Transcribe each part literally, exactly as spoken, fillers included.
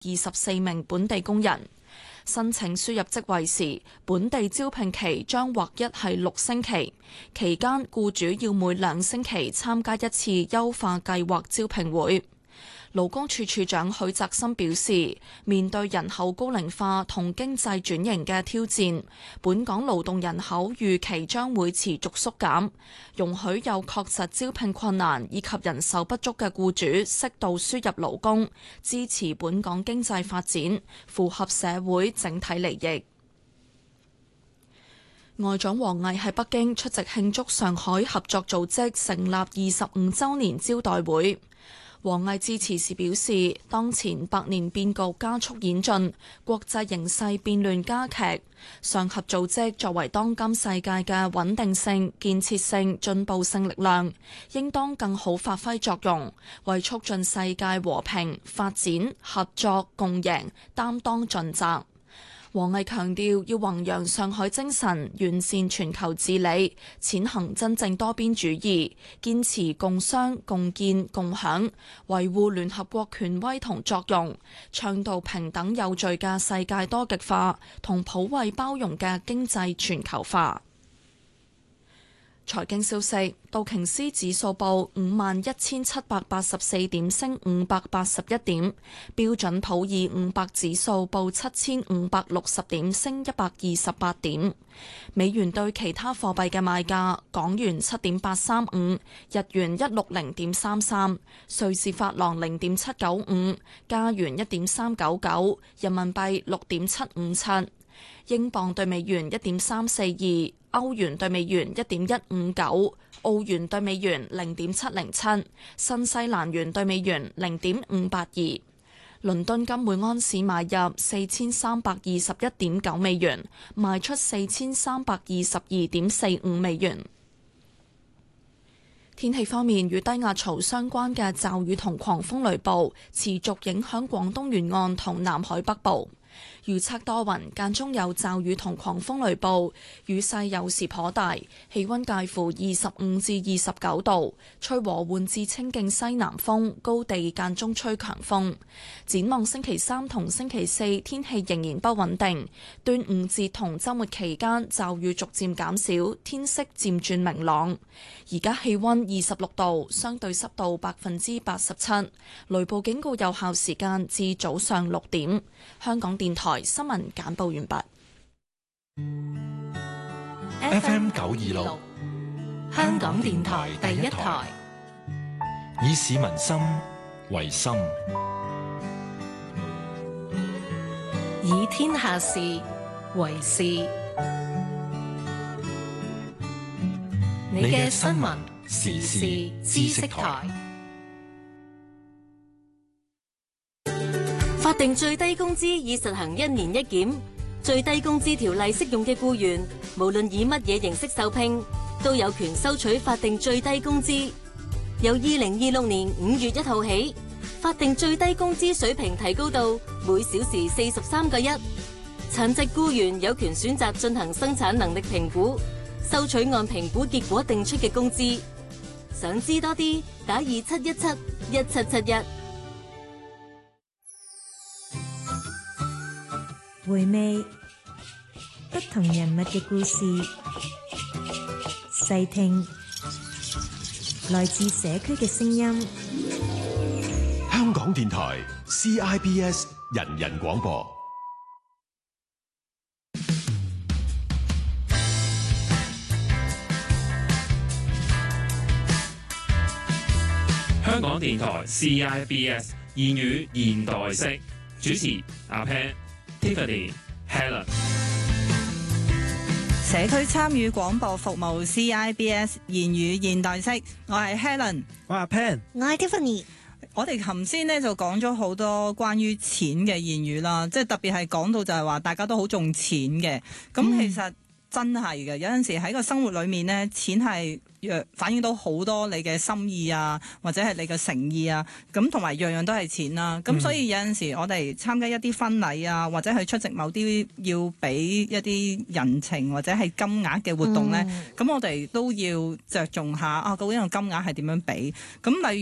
二十四名本地工人。申請輸入職位時，本地招聘期將劃一係六星期，期間僱主要每兩星期參加一次優化計劃招聘會。勞工處處長許澤森表示，面對人口高齡化同經濟轉型嘅挑戰，本港勞動人口預期將會持續縮減，容許有確實招聘困難以及人手不足嘅僱主適度輸入勞工，支持本港經濟發展，符合社會整體利益。外長王毅喺北京出席慶祝上海合作組織成立二十五週年招待會。王毅致辭時表示，當前百年變局加速演進，國際形勢變亂加劇，上合組織作為當今世界嘅穩定性、建設性、進步性力量，應當更好發揮作用，為促進世界和平、發展、合作、共贏擔當盡責。王毅強調，要弘揚上海精神，完善全球治理，踐行真正多邊主義，堅持共商、共建、共享，維護聯合國權威同作用，倡導平等有序嘅世界多極化同普惠包容嘅經濟全球化。財經消息，道瓊斯指數報五萬一千七百八十四點，升五百八十一點；標準普爾五百指數報七千五百六十點，升一百二十八點。美元對其他貨幣嘅賣價：港元七點八三五，日元一六零點三三，瑞士法郎零點七九五，加元一點三九九，人民幣六點七五七。英鎊對美元一點三四二，歐元對美元一點一五九，澳元對美元零點七零七，新西蘭元對美元零點五八二。倫敦金每安士買入四千三百二十一點九美元，賣出四千三百二十二點四五美元。天氣方面，與低壓槽相關嘅驟雨同狂風雷暴持續影響廣東沿岸同南海北部。預測多雲，間中有驟雨同狂風雷暴，雨勢有時頗大，氣溫介乎二十五至二十九度，吹和緩至清勁西南風，高地間中吹強風。展望星期三同星期四，天氣仍然不穩定。端午節同週末期間，驟雨逐漸減少，天色漸轉明朗。而家氣溫二十六度，相對濕度百分之八十七，雷暴警告有效時間至早上六點。香港電台新聞簡報完畢。 F M 九二六，香港電台第一台，以市民心為心， 以天下事為事。你嘅新聞時事知識台。 法定最低工資已實行一年一檢，最低工資條例適用嘅僱員，無論以乜嘢形式受聘，都有權收取法定最低工資。由二零二六年五月一號起，法定最低工資水平提高到每小時四十三個一。殘疾僱員有權選擇進行生產能力評估，收取按評估結果定出嘅工資。想知多啲，打二七一七一七七一。 回味不同人物嘅故事，細聽來自社區嘅聲音。 香港電台 C I B S 人人廣播。 香港電台 C I B S 言語現代式，主持阿 Pan、Tiffany、Helen。 社區參與廣播服務 C I B S 言語現代式，我係 Helen， 我係阿 Pan， 我係 Tiffany。 我哋頭先呢就講咗好多關於錢嘅言語啦，即係特別係講到就係話大家都好重錢嘅，咁其實真係嘅，有陣時喺個生活裏面呢，錢係反映到好多你嘅心意啊，或者係你嘅誠意啊，咁同埋樣樣都係錢啦。咁、嗯、所以有陣時我哋參加一啲婚禮啊，或者去出席某啲要俾一啲人情或者係金額嘅活動呢，咁、嗯、我哋都要着重下啊，究竟個金額係點樣俾？咁例如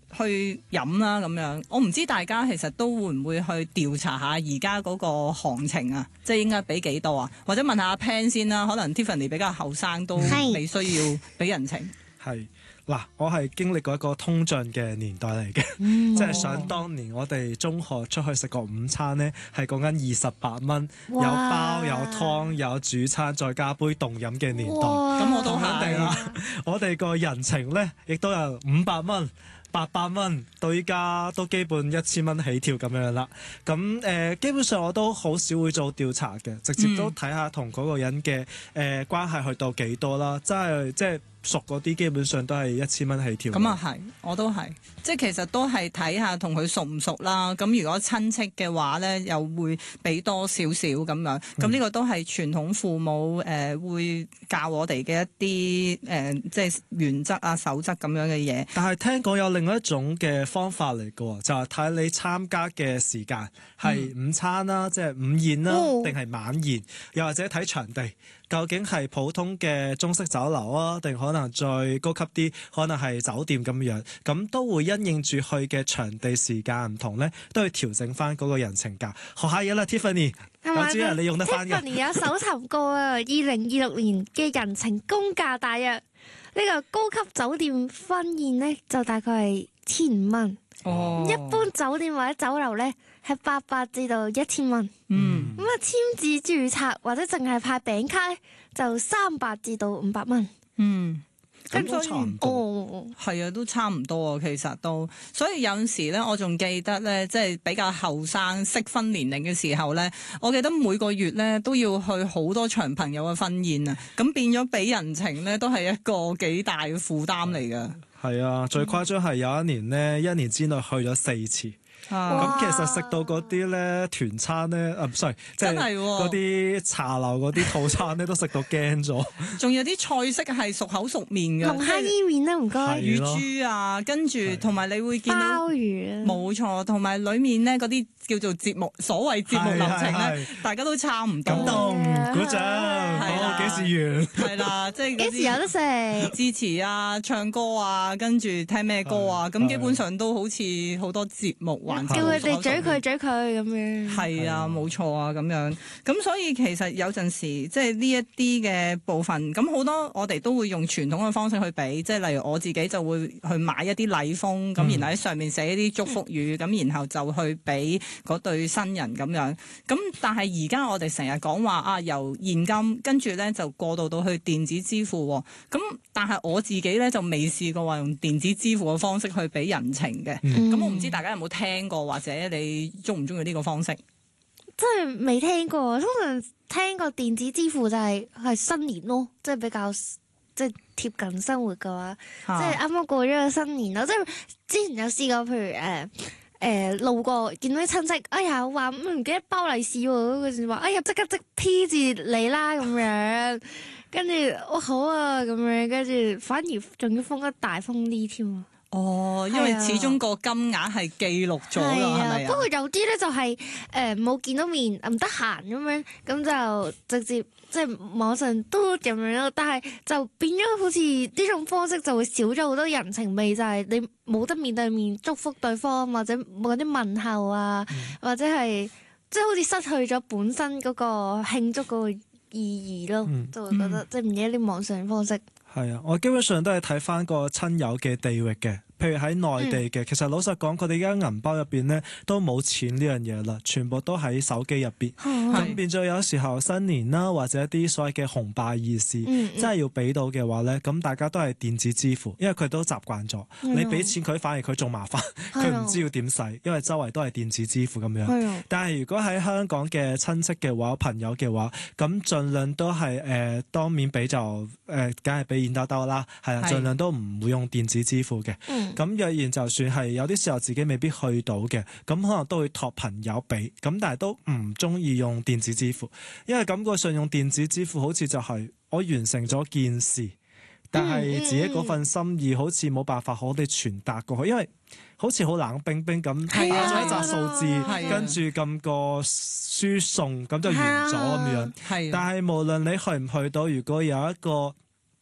去飲啦咁樣。我唔知大家其實都會唔會去調查下而家嗰個行情啊，即係應該俾幾多啊？或者問下阿 Pan 先啦，可能 Tiffany 比較後生都未需要俾人情。 係。嗱，我係經歷過一個通脹嘅年代嚟嘅，嗯、即係想當年我哋中學出去食個午餐呢，係講緊二十八蚊，有包有湯有主餐，再加杯凍飲嘅年代。咁我都肯定啦，我哋個人情呢，亦都有五百蚊、八百蚊，到依家都基本一千蚊起跳咁樣啦。咁誒、呃，基本上我都好少會做調查嘅，直接都睇下同嗰個人嘅誒、呃、關係去到幾多啦。真係即係。熟嗰啲基本上都係一千蚊起跳。咁啊係，我都係，即係其實都係睇下同佢熟唔熟啦。咁如果親戚嘅話咧，又會俾多少少咁樣。咁呢、嗯、個都係傳統父母誒、呃、會教我哋嘅一啲誒、呃、即係原則啊守則咁樣嘅嘢。但係聽講有另外一種嘅方法嚟嘅，就係、是、睇你參加嘅時間係午餐啦，嗯、即係午宴啦，定係、哦、晚宴，又或者睇場地。究竟係普通嘅中式酒樓啊，定可能再高級啲，可能係酒店咁樣，咁都會因應住去嘅場地時間唔同咧，都要調整翻嗰個人情價。學下嘢啦 ，Tiffany， 我知啊，你用得翻嘅。 Tiffany 有搜尋過啊，二零二六年嘅人情公價大約呢個高級酒店婚宴咧，就大概係千五蚊。哦，一般酒店或者酒樓咧係八百至到一千蚊。嗯，咁啊簽字註冊或者淨係派餅卡咧就三百至到五百蚊。嗯，咁都差唔多。哦，係啊，都差唔多啊，其實都。所以有陣時咧，我仲記得咧，即係比較後生適婚年齡嘅時候咧，我記得每個月咧都要去好多場朋友嘅婚宴啊，咁變咗俾人情咧都係一個幾大嘅負擔嚟㗎。係啊，最誇張係有一年呢，一年之內去咗四次。咁、啊、其實食到嗰啲咧團餐咧，啊唔 sorry，即係嗰啲茶樓嗰啲套餐咧，都食到驚咗。仲有啲菜式係熟口熟面嘅，龍蝦伊麵啦，唔該。乳豬啊，跟住同埋你會見到鮑魚，冇錯，同埋裡面咧嗰啲叫做節目，所謂節目流程咧，大家都差唔多。感動，鼓掌，好，幾時完？係啦，即係幾時有得食？支持啊，唱歌啊，跟住聽咩歌啊？咁基本上都好似好多節目。叫佢哋嘴佢嘴佢咁樣，係啊，冇錯啊，咁樣咁，所以其實有陣時即係呢一啲嘅部分，咁好多我哋都會用傳統嘅方式去俾，即係例如我自己就會去買一啲禮封，咁、嗯、然後喺上面寫一啲祝福語，咁、嗯、然後就去俾嗰對新人咁樣。咁但係而家我哋成日講話啊，由現金跟住咧就過渡到去電子支付，咁但係我自己咧就未試過話用電子支付嘅方式去俾人情嘅。咁、嗯、我唔知大家有冇聽過，或者你中唔中意呢個方式？真係未聽過，通常聽過電子支付就係、是、係新年咯，即係比較即係貼近生活嘅話，啊、即係啱啱過咗個新年咯。即係之前有試過，譬如誒誒、呃呃、路過見到啲親戚，哎呀話唔記得包利是喎，嗰時話哎呀即刻即 P 字你啦咁樣，跟住哦好啊咁樣，跟住反而仲要封得大封啲添啊！哦，因為始終個金額係記錄咗㗎，係咪啊？不過有啲咧就係誒冇見到面，唔得閒咁樣，咁就直接即係網上都咁樣咯。但係就變咗好似呢種方式就會少咗好多人情味，就係、是、你冇得面對面祝福對方，或者冇啲問候啊，嗯、或者係即係好似失去咗本身嗰個慶祝嗰個意義咯，嗯、就會覺得、嗯、即係唔記得啲網上方式。係啊，我基本上都係睇翻個親友嘅地域嘅。譬如喺內地嘅，嗯、其實老實講，佢哋而家銀包入邊咧都冇錢呢樣嘢啦，全部都喺手機入邊。咁、嗯、變咗有時候新年啦，或者一啲所謂嘅紅白儀式，嗯、真係要俾到嘅話咧，咁大家都係電子支付，因為佢都習慣咗。嗯、你俾錢佢，反而佢仲麻煩，佢唔、嗯、知要點使，因為周圍都係電子支付咁樣。嗯、但係如果喺香港嘅親戚嘅話、朋友嘅話，咁盡量都係誒、呃、當面俾就誒，梗係俾現兜兜啦，係啊，盡量都唔會用電子支付嘅。嗯咁若然就算係有啲時候自己未必去到嘅，咁可能都會託朋友俾，咁但係都唔中意用電子支付，因為感覺上用電子支付好似就係我完成咗件事，但係自己嗰份心意好似冇辦法好地傳達過去，因為好似好冷冰冰咁，攞咗一紮數字，跟住撳個輸送咁就完咗咁樣。但係無論你去唔去到，如果有一個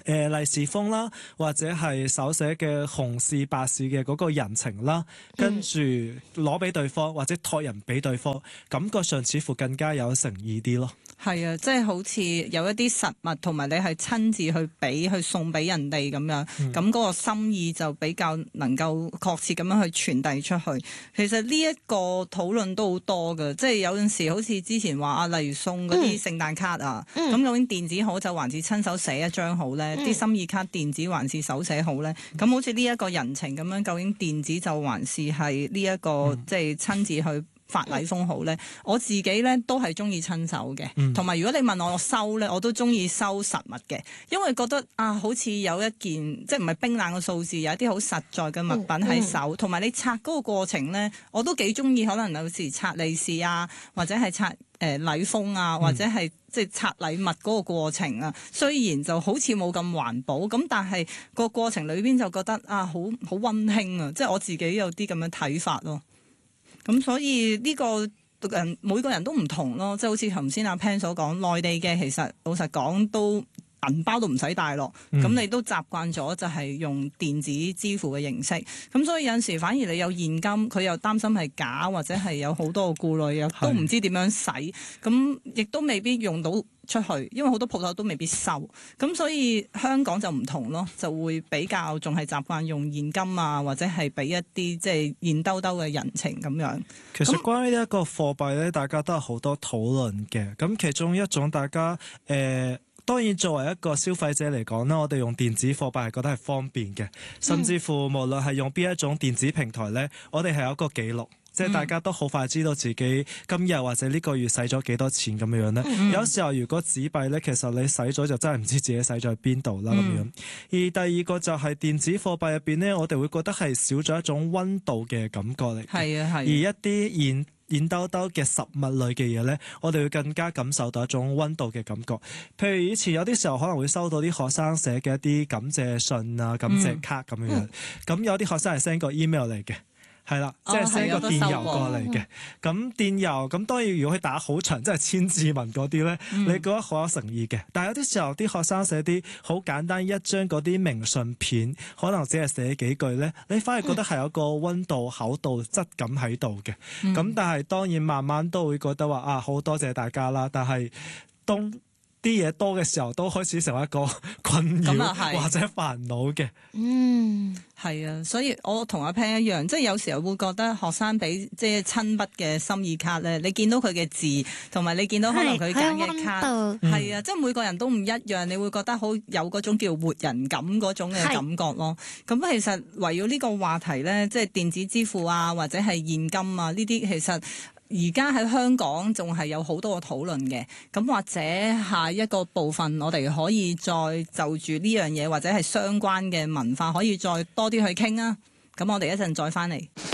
誒利是封啦，或者係手寫嘅紅事白事嘅嗰個人情啦，跟住攞俾對方或者託人俾對方，感覺上似乎更加有誠意啲咯。 係啊，即係好似有一啲實物，同埋你係親自去俾去送俾人哋咁樣，咁嗰、嗯、個心意就比較能夠確切咁樣去傳遞出去。其實呢一個討論都好多㗎，即係有陣時好似之前話啊，例如送嗰啲聖誕卡啊，咁、嗯、究竟電子好就還是親手寫一張好咧？啲、嗯、心意卡電子還是手寫好咧？咁好似呢一個人情咁樣，究竟電子就還是係呢一個、嗯、即係親自去發禮封好咧？我自己咧都係中意親手嘅，同埋、嗯、如果你問我我收咧，我都中意收實物嘅，因為覺得啊，好似有一件即係唔係冰冷嘅數字，有一啲好實在嘅物品喺手，同埋、嗯嗯、你拆嗰個過程咧，我都幾中意。可能有時拆利是啊，或者係拆誒、呃、禮封啊，或者係即係拆禮物嗰個過程啊。雖然就好似冇咁環保，咁但係個過程裏邊就覺得啊，好好溫馨啊！即係我自己有啲咁樣睇法咯。咁所以呢個人每個人都唔同咯，即係好似頭先阿 Pan 所講，內地嘅其實老實講都銀包都唔使帶落，咁、嗯、你都習慣咗就係用電子支付嘅形式，咁所以有陣時反而你有現金，佢又擔心係假或者係有好多嘅顧慮，又都唔知點樣使，咁亦都未必用到出去，因為好多鋪頭都未必收，咁所以香港就唔同咯，就會比較仲係習慣用現金啊，或者係俾一啲即係現兜兜嘅人情咁樣。 其實關於呢一個貨幣咧，大家都有好多討論嘅，咁其中一種大家誒。呃當然作為一個消費者嚟講咧，我哋用電子貨幣係覺得係方便嘅，甚至乎無論係用邊一種電子平台咧，我哋係有一個記錄，即係大家都好快知道自己今日或者呢個月使咗幾多錢咁樣咧。嗯、有時候如果紙幣咧，其實你使咗就真係唔知自己使咗喺邊度啦咁樣。而第二個就係電子貨幣入邊咧，我哋會覺得係少咗一種溫度嘅感覺嚟。係啊係。而一啲現現兜兜嘅實物類嘅嘢咧，我哋會更加感受到一種溫度嘅感覺。譬如以前有啲時候可能會收到啲學生寫嘅一啲感謝信啊、感謝卡咁樣樣，咁、嗯、有啲學生係 send 個 email 嚟嘅。係啦，即係 send 個電郵過嚟嘅。咁、嗯、電郵咁當然，如果佢打好長，即係千字文嗰啲咧，嗯、你覺得好有誠意嘅。但係有啲時候，啲學生寫啲好簡單一張嗰啲明信片，可能只係寫幾句咧，你反而覺得係有個溫度、厚度、質感喺度嘅。咁、嗯、但係當然慢慢都會覺得話啊，好多謝大家啦。但係當啲嘢多嘅時候，都開始成為一個困擾或者煩惱嘅。 嗯，係啊，所以我同阿 Pan 一樣，即係有時候會覺得學生俾即係親筆嘅心意卡咧，你見到佢嘅字，同埋你見到可能佢揀嘅卡，係啊，即係每個人都唔一樣，你會覺得好有嗰種叫活人感嗰種嘅感覺咯。咁其實圍繞呢個話題咧，即係電子支付啊，或者係現金啊，呢啲其實而家喺香港仲係有好多個討論嘅，咁或者下一個部分我哋可以再就住呢樣嘢或者係相關嘅文化可以再多啲去傾啊，咁我哋一陣再翻嚟。